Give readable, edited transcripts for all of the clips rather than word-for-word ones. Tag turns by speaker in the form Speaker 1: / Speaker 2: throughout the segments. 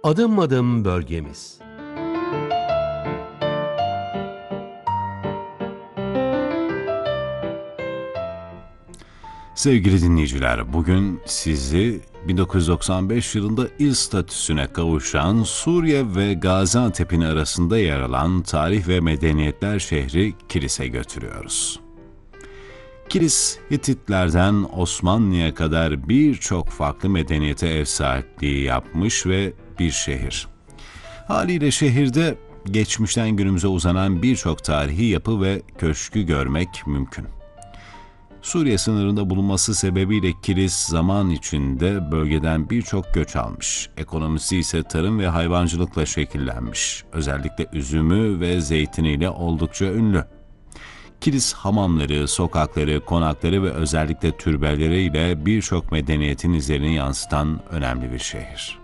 Speaker 1: Adım adım bölgemiz.
Speaker 2: Sevgili dinleyiciler, bugün sizi 1995 yılında il statüsüne kavuşan Suriye ve Gaziantep'in arasında yer alan tarih ve medeniyetler şehri Kilis'e götürüyoruz. Kilis, Hititlerden Osmanlı'ya kadar birçok farklı medeniyete ev sahipliği yapmış ve bir şehir. Haliyle şehirde geçmişten günümüze uzanan birçok tarihi yapı ve köşkü görmek mümkün. Suriye sınırında bulunması sebebiyle Kilis zaman içinde bölgeden birçok göç almış. Ekonomisi ise tarım ve hayvancılıkla şekillenmiş. Özellikle üzümü ve zeytiniyle oldukça ünlü. Kilis hamamları, sokakları, konakları ve özellikle türbeleriyle birçok medeniyetin izlerini yansıtan önemli bir şehir.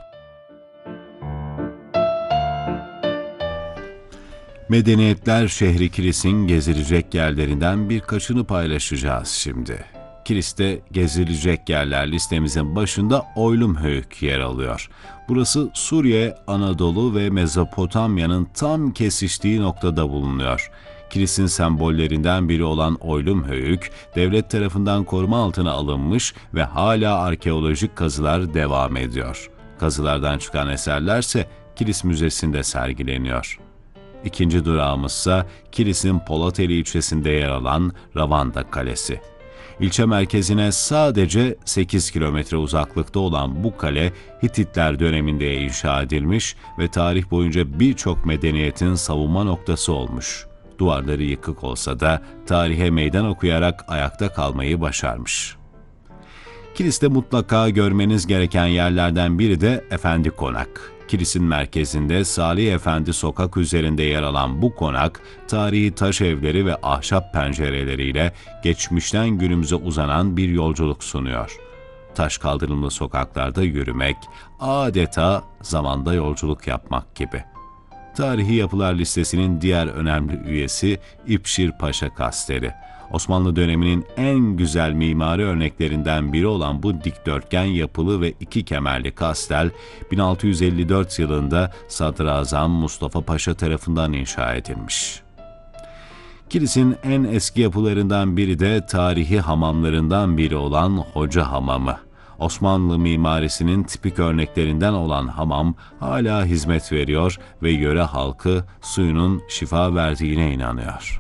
Speaker 2: Medeniyetler şehri Kilis'in gezilecek yerlerinden birkaçını paylaşacağız şimdi. Kilis'te gezilecek yerler listemizin başında Oylumhöyük yer alıyor. Burası Suriye, Anadolu ve Mezopotamya'nın tam kesiştiği noktada bulunuyor. Kilis'in sembollerinden biri olan Oylumhöyük, devlet tarafından koruma altına alınmış ve hala arkeolojik kazılar devam ediyor. Kazılardan çıkan eserlerse Kilis Müzesi'nde sergileniyor. İkinci durağımızsa Kilis'in Polateli ilçesinde yer alan Ravanda Kalesi. İlçe merkezine sadece 8 kilometre uzaklıkta olan bu kale Hititler döneminde inşa edilmiş ve tarih boyunca birçok medeniyetin savunma noktası olmuş. Duvarları yıkık olsa da tarihe meydan okuyarak ayakta kalmayı başarmış. Kilis'te mutlaka görmeniz gereken yerlerden biri de Efendi Konak. Kilis'in merkezinde Salih Efendi sokak üzerinde yer alan bu konak, tarihi taş evleri ve ahşap pencereleriyle geçmişten günümüze uzanan bir yolculuk sunuyor. Taş kaldırımlı sokaklarda yürümek, adeta zamanda yolculuk yapmak gibi. Tarihi yapılar listesinin diğer önemli üyesi İpşir Paşa Kasteli. Osmanlı döneminin en güzel mimari örneklerinden biri olan bu dikdörtgen yapılı ve iki kemerli kastel, 1654 yılında Sadrazam Mustafa Paşa tarafından inşa edilmiş. Kilis'in en eski yapılarından biri de tarihi hamamlarından biri olan Hoca Hamamı. Osmanlı mimarisinin tipik örneklerinden olan hamam hala hizmet veriyor ve yöre halkı suyunun şifa verdiğine inanıyor.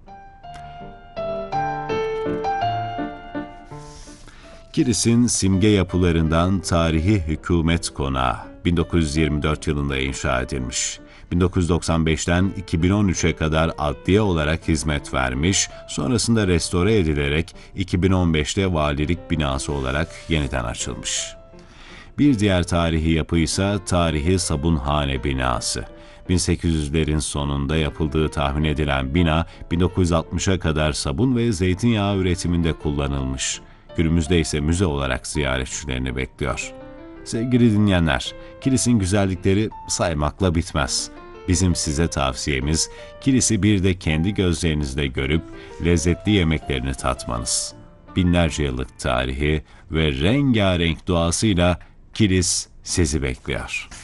Speaker 2: Kilis'in simge yapılarından tarihi hükümet konağı 1924 yılında inşa edilmiş. 1995'ten 2013'e kadar adliye olarak hizmet vermiş, sonrasında restore edilerek 2015'te valilik binası olarak yeniden açılmış. Bir diğer tarihi yapı ise tarihi Sabunhane binası. 1800'lerin sonunda yapıldığı tahmin edilen bina 1960'a kadar sabun ve zeytinyağı üretiminde kullanılmış. Günümüzde ise müze olarak ziyaretçilerini bekliyor. Sevgili dinleyenler, Kilis'in güzellikleri saymakla bitmez. Bizim size tavsiyemiz, Kilis'i bir de kendi gözlerinizle görüp lezzetli yemeklerini tatmanız. Binlerce yıllık tarihi ve rengarenk doğasıyla Kilis sizi bekliyor.